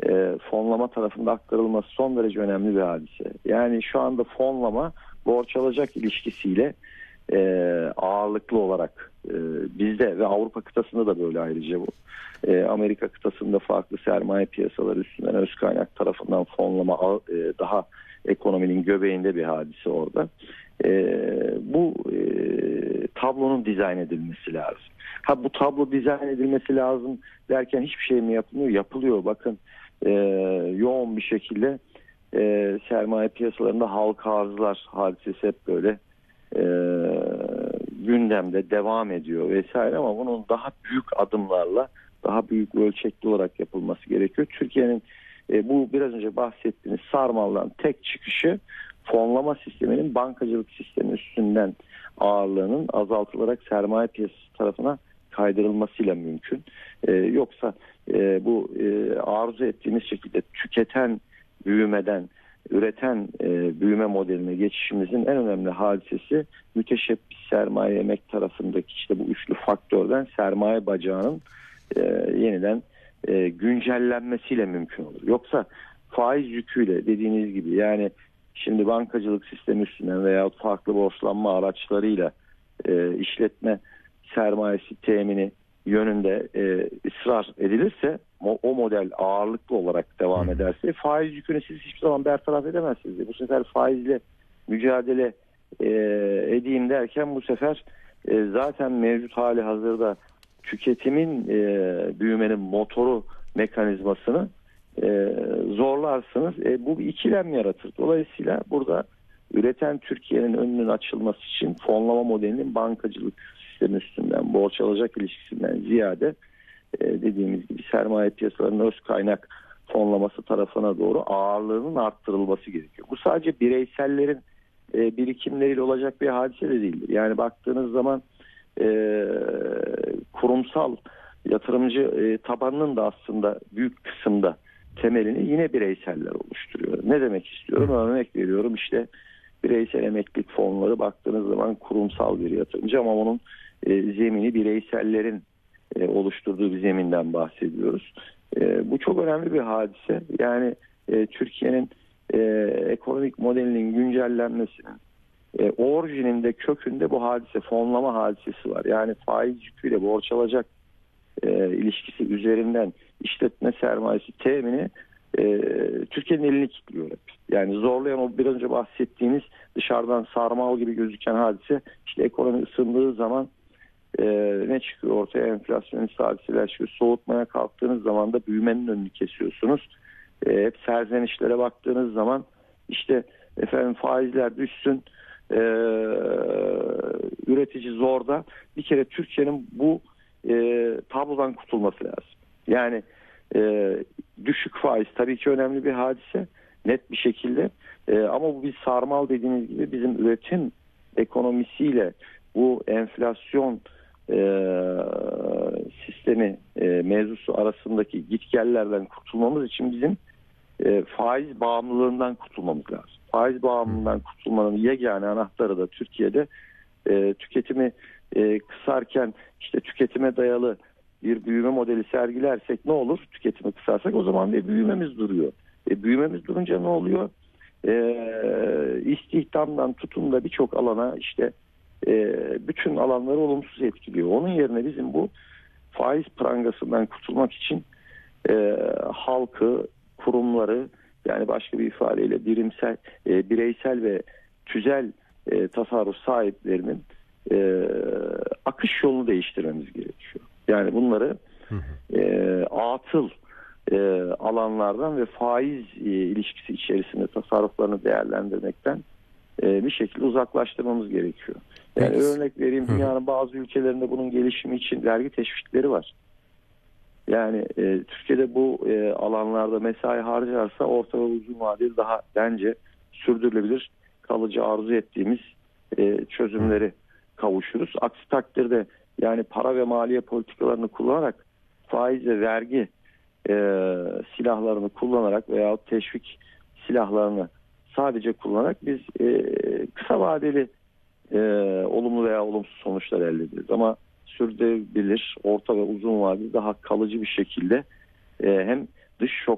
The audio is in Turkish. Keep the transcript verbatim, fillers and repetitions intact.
e, fonlama tarafında aktarılması son derece önemli bir hadise. Yani şu anda fonlama borç alacak ilişkisiyle e, ağırlıklı olarak e, bizde ve Avrupa kıtasında da böyle ayrıca bu. E, Amerika kıtasında farklı sermaye piyasaları üstünden öz kaynak tarafından fonlama e, daha ekonominin göbeğinde bir hadise orada. E, bu e, tablonun dizayn edilmesi lazım. Ha bu tablo dizayn edilmesi lazım derken hiçbir şey mi yapılmıyor? Yapılıyor. Bakın e, yoğun bir şekilde e, sermaye piyasalarında halka arzlar hadisesi hep böyle e, gündemde devam ediyor vesaire, ama bunun daha büyük adımlarla, daha büyük ölçekli olarak yapılması gerekiyor. Türkiye'nin e, bu biraz önce bahsettiğiniz sarmaldan tek çıkışı fonlama sisteminin bankacılık sistemi üstünden ağırlığının azaltılarak sermaye piyasası tarafına kaydırılmasıyla mümkün. E, yoksa e, bu e, arzu ettiğimiz şekilde tüketen büyümeden üreten e, büyüme modeline geçişimizin en önemli hadisesi müteşebbis sermaye emek tarafındaki işte bu üçlü faktörden sermaye bacağının e, yeniden e, güncellenmesiyle mümkün olur. Yoksa faiz yüküyle dediğiniz gibi, yani şimdi bankacılık sistemi üstünden veya farklı borçlanma araçlarıyla e, işletme sermayesi temini yönünde e, ısrar edilirse, o, o model ağırlıklı olarak devam ederse faiz yükünü siz hiçbir zaman bertaraf edemezsiniz. Bu sefer faizle mücadele e, edeyim derken bu sefer e, zaten mevcut hali hazırda tüketimin e, büyümenin motoru mekanizmasını e, zorlarsınız. E, bu bir ikilem yaratır. Dolayısıyla burada üreten Türkiye'nin önünün açılması için fonlama modelinin bankacılık sistemi üstünden, borç alacak ilişkisinden ziyade e, dediğimiz gibi sermaye piyasalarının öz kaynak fonlaması tarafına doğru ağırlığının arttırılması gerekiyor. Bu sadece bireysellerin e, birikimleriyle olacak bir hadise de değildir. Yani baktığınız zaman e, kurumsal yatırımcı e, tabanının da aslında büyük kısımda temelini yine bireyseller oluşturuyor. Ne demek istiyorum? Örnek veriyorum, işte bireysel emeklilik fonları baktığınız zaman kurumsal bir yatırımcı, ama onun e, zemini bireysellerin e, oluşturduğu bir zeminden bahsediyoruz. E, bu çok önemli bir hadise. Yani e, Türkiye'nin e, ekonomik modelinin güncellenmesinin e, orijininde, kökünde bu hadise, fonlama hadisesi var. Yani faiz yüküyle borç alacak e, ilişkisi üzerinden işletme sermayesi temini e, Türkiye'nin elini kilitliyor hep. Yani zorlayan o biraz önce bahsettiğiniz dışarıdan sarmal gibi gözüken hadise, işte ekonomi ısındığı zaman e, ne çıkıyor ortaya? Enflasyonist hadiseler çıkıyor. Soğutmaya kalktığınız zaman da büyümenin önünü kesiyorsunuz. E, hep serzenişlere baktığınız zaman işte efendim faizler düşsün, e, üretici zorda. Bir kere Türkiye'nin bu e, tablodan kurtulması lazım. Yani e, düşük faiz tabii ki önemli bir hadise, net bir şekilde, e, ama bu bir sarmal dediğiniz gibi bizim üretim ekonomisiyle bu enflasyon e, sistemi e, mevzusu arasındaki gitgellerden kurtulmamız için bizim e, faiz bağımlılığından kurtulmamız lazım. Faiz bağımlılığından kurtulmanın yegane anahtarı da Türkiye'de e, tüketimi e, kısarken işte tüketime dayalı bir büyüme modeli sergilersek ne olur? Tüketimi kısarsak o zaman bir büyümemiz duruyor. E, büyümemiz durunca ne oluyor? E, istihdamdan tutun da birçok alana, işte e, bütün alanları olumsuz etkiliyor. Onun yerine bizim bu faiz prangasından kurtulmak için e, halkı, kurumları, yani başka bir ifadeyle birimsel, e, bireysel ve tüzel e, tasarruf sahiplerinin e, akış yolunu değiştirmemiz gerekiyor. Yani bunları e, atıl e, alanlardan ve faiz e, ilişkisi içerisinde tasarruflarını değerlendirmekten e, bir şekilde uzaklaştırmamız gerekiyor. Yani evet. Örnek vereyim, dünyanın bazı ülkelerinde bunun gelişimi için vergi teşvikleri var. Yani e, Türkiye'de bu e, alanlarda mesai harcarsa orta ve uzun vadeli daha bence sürdürülebilir, kalıcı arzu ettiğimiz e, çözümleri kavuşuruz. Aksi takdirde yani para ve maliye politikalarını kullanarak, faiz ve vergi e, silahlarını kullanarak veya teşvik silahlarını sadece kullanarak biz e, kısa vadeli e, olumlu veya olumsuz sonuçlar elde ederiz. Ama sürdürülebilir, orta ve uzun vadeli daha kalıcı bir şekilde e, hem dış şok